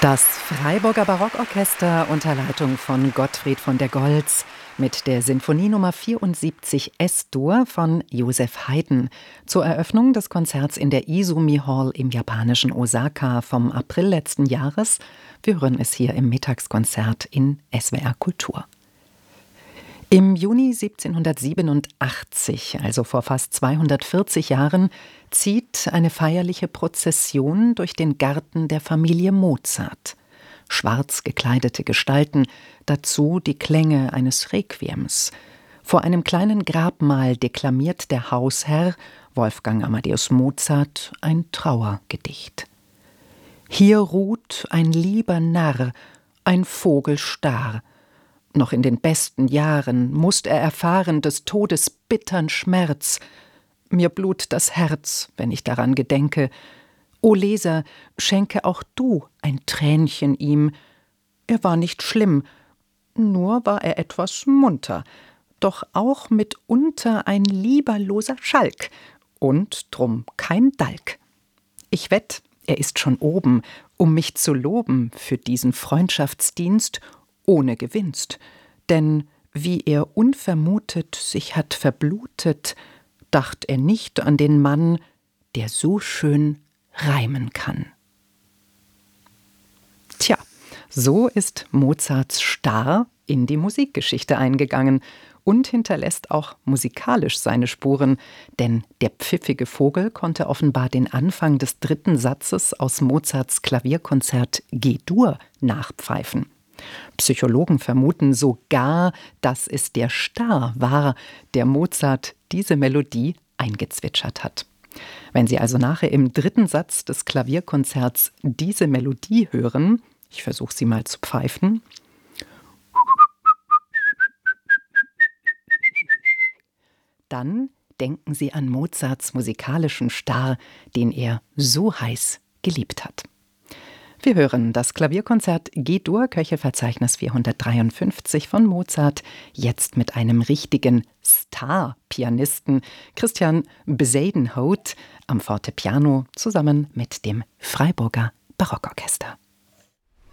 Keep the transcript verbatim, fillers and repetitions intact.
Das Freiburger Barockorchester unter Leitung von Gottfried von der Goltz mit der Sinfonie Nummer vierundsiebzig Es-Dur von Joseph Haydn zur Eröffnung des Konzerts in der Izumi Hall im japanischen Osaka vom April letzten Jahres. Wir hören es hier im Mittagskonzert in S W R Kultur. Im Juni siebzehnhundertsiebenundachtzig, also vor fast zweihundertvierzig Jahren, zieht eine feierliche Prozession durch den Garten der Familie Mozart. Schwarz gekleidete Gestalten, dazu die Klänge eines Requiems. Vor einem kleinen Grabmal deklamiert der Hausherr, Wolfgang Amadeus Mozart, ein Trauergedicht. Hier ruht ein lieber Narr, ein Vogel starr. Noch in den besten Jahren mußt er erfahren des Todes bittern Schmerz. Mir blut das Herz, wenn ich daran gedenke. O Leser, schenke auch du ein Tränchen ihm. Er war nicht schlimm, nur war er etwas munter, doch auch mitunter ein lieberloser Schalk und drum kein Dalk. Ich wett, er ist schon oben, um mich zu loben für diesen Freundschaftsdienst ohne Gewinst, denn wie er unvermutet sich hat verblutet, dacht er nicht an den Mann, der so schön reimen kann. Tja, so ist Mozarts Star in die Musikgeschichte eingegangen und hinterlässt auch musikalisch seine Spuren, denn der pfiffige Vogel konnte offenbar den Anfang des dritten Satzes aus Mozarts Klavierkonzert G-Dur nachpfeifen. Psychologen vermuten sogar, dass es der Star war, der Mozart diese Melodie eingezwitschert hat. Wenn Sie also nachher im dritten Satz des Klavierkonzerts diese Melodie hören, ich versuche sie mal zu pfeifen, dann denken Sie an Mozarts musikalischen Star, den er so heiß geliebt hat. Wir hören das Klavierkonzert G-Dur, Köchelverzeichnis vierhundertdreiundfünfzig von Mozart, jetzt mit einem richtigen Star-Pianisten, Christian Bezuidenhout, am Fortepiano zusammen mit dem Freiburger Barockorchester.